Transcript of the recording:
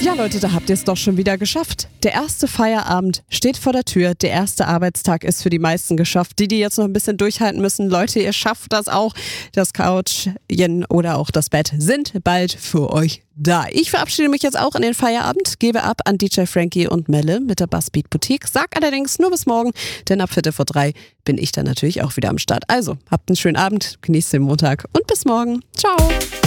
Ja, Leute, da habt ihr es doch schon wieder geschafft. Der erste Feierabend steht vor der Tür. Der erste Arbeitstag ist für die meisten geschafft. Die jetzt noch ein bisschen durchhalten müssen, Leute, ihr schafft das auch. Das Couchchen oder auch das Bett sind bald für euch da. Ich verabschiede mich jetzt auch in den Feierabend, gebe ab an DJ Frankie und Melle mit der Buzzbeat Boutique. Sag allerdings nur bis morgen, denn ab 2:45 bin ich dann natürlich auch wieder am Start. Also, habt einen schönen Abend, genießt den Montag und bis morgen. Ciao.